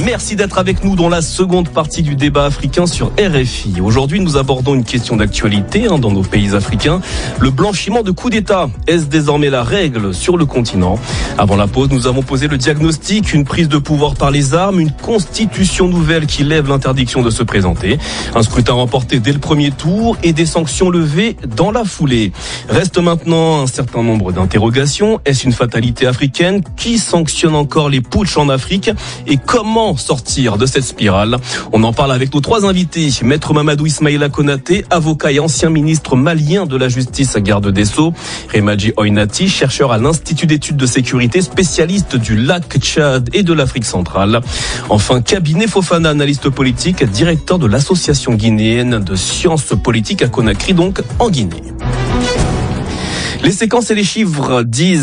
Merci d'être avec nous dans la seconde partie du débat africain sur RFI. Aujourd'hui, nous abordons une question d'actualité dans nos pays africains. Le blanchiment de coups d'État, est-ce désormais la règle sur le continent? Avant la pause, nous avons posé le diagnostic, une prise de pouvoir par les armes, une constitution nouvelle qui lève l'interdiction de se présenter, un scrutin remporté dès le premier tour et des sanctions levées dans la foulée. Reste maintenant un certain nombre d'interrogations. Est-ce une fatalité africaine? Qui sanctionne encore les putschs en Afrique? Et comment sortir de cette spirale? On en parle avec nos trois invités. Maître Mamadou Ismaïla Konaté, avocat et ancien ministre malien de la Justice, garde des Sceaux. Remadji Oinati, chercheur à l'Institut d'études de sécurité, spécialiste du lac Tchad et de l'Afrique centrale. Enfin, Kabinet Fofana, analyste politique, directeur de l'Association guinéenne de sciences politiques à Conakry, donc en Guinée. Les séquences et les chiffres disent